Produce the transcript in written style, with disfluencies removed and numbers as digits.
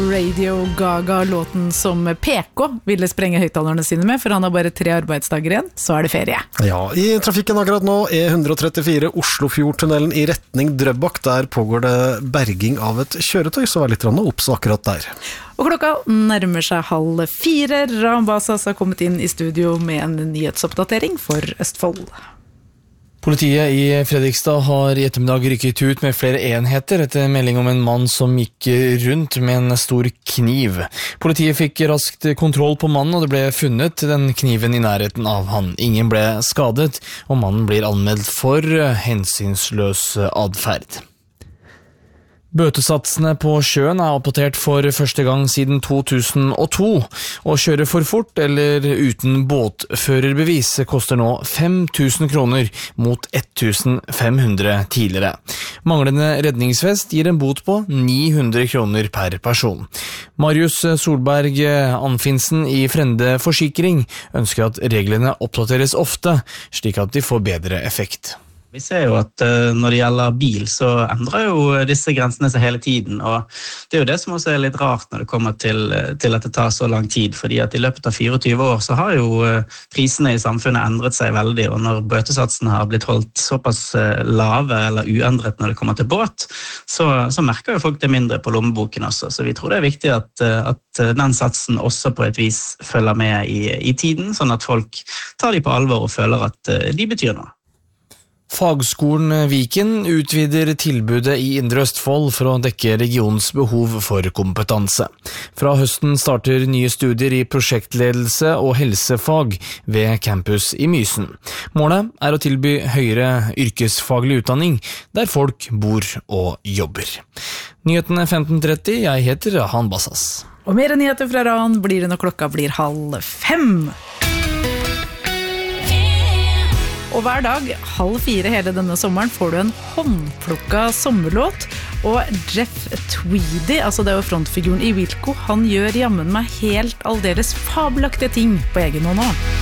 Radio Gaga-låten som PK ville sprenge høyttalerne sine med, for han har bare 3 arbeidsdager igjen, så det ferie. Ja, i trafikken akkurat nå er 134 Oslofjordtunnelen i retning Drøbak. Der pågår det berging av et kjøretøy, så vær litt obs akkurat der. Og klokka nærmer seg 3:30. Rambasas har kommet inn i studio med en nyhetsoppdatering for Østfold. Politiet i Fredrikstad har i ettermiddag rykket ut med flere enheter etter melding om en mann som gikk rundt med en stor kniv. Politiet fikk raskt kontroll på mannen, og det ble funnet den kniven i nærheten av han. Ingen ble skadet, og mannen blir anmeldt for hensynsløs adferd. Bøtesatsene på sjøen er oppdatert for første gang siden 2002. Å kjøre for fort eller uten båtførerbevis koster nå 5.000 kroner mot 1.500 tidligere. Manglende redningsvest gir en bot på 900 kroner per person. Marius Solberg Anfinsen i Frende Forsikring ønsker at reglene oppdateres ofte, slik at de får bedre effekt. Vi ser jo at når det gjelder bil, så endrer jo disse grensene seg hele tiden, og det er jo det som også er litt rart når det kommer til at det tar så lang tid, fordi at i løpet av 24 år så har jo prisene i samfunnet endret seg veldig, og når bøtesatsene har blitt holdt såpass lave eller uendret når det kommer til båt, så merker jo folk det mindre på lommeboken også, så vi tror det er viktig at den satsen også på et vis følger med i tiden, sånn at folk tar de på alvor og føler at de betyr noe. Fagskolen Viken utvider tilbudet i Indre Østfold for å dekke regionens behov for kompetanse. Fra høsten starter nye studier i prosjektledelse og helsefag ved campus i Mysen. Målet er å tilby høyere yrkesfaglig utdanning der folk bor og jobber. Nyhetene 15:30, jeg heter Han Bassas. Og mer nyheter fra RAN blir det når klokka blir 4:30. Og hver dag, 3:30 hele denne sommeren, får du en håndplukka sommerlåt. Og Jeff Tweedy, altså det er jo frontfiguren i Wilco, han gjør jammen meg helt aldeles fabelaktige ting på egen hånd nå.